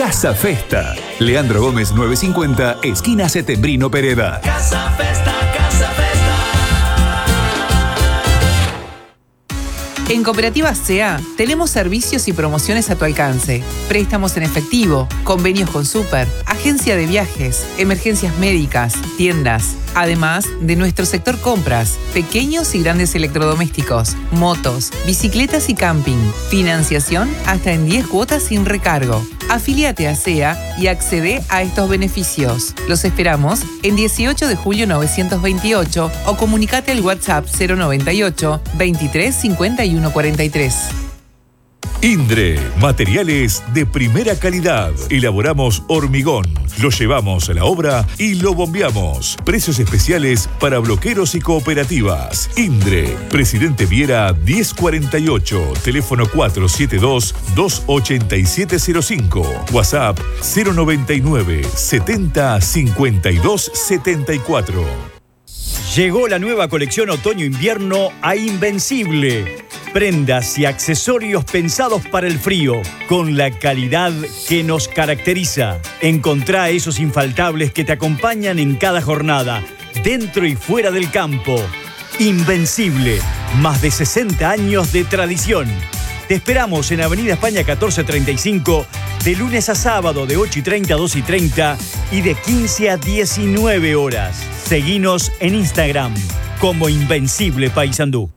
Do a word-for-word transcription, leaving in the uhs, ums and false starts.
Casa Festa. Leandro Gómez novecientos cincuenta, esquina Setembrino Pereda. Casa Festa, Casa Festa. En Cooperativa C E A tenemos servicios y promociones a tu alcance. Préstamos en efectivo, convenios con Super, agencia de viajes, emergencias médicas, tiendas. Además de nuestro sector compras, pequeños y grandes electrodomésticos, motos, bicicletas y camping. Financiación hasta en diez cuotas sin recargo. Afíliate a C E A y accede a estos beneficios. Los esperamos en dieciocho de julio novecientos veintiocho o comunicate al WhatsApp cero noventa y ocho, veintitrés, cincuenta y uno cuarenta y tres. Indre, materiales de primera calidad. Elaboramos hormigón, lo llevamos a la obra y lo bombeamos. Precios especiales para bloqueros y cooperativas. Indre, Presidente Viera diez cuarenta y ocho, teléfono cuatro siete dos, dos ocho siete cero cinco, WhatsApp cero noventa y nueve, setenta, cincuenta y dos, setenta y cuatro. Llegó la nueva colección otoño-invierno a Invencible. Prendas y accesorios pensados para el frío, con la calidad que nos caracteriza. Encontrá esos infaltables que te acompañan en cada jornada, dentro y fuera del campo. Invencible, más de sesenta años de tradición. Te esperamos en Avenida España catorce treinta y cinco, de lunes a sábado de ocho y treinta a dos y treinta y de quince a diecinueve horas. Seguinos en Instagram como Invencible Paysandú.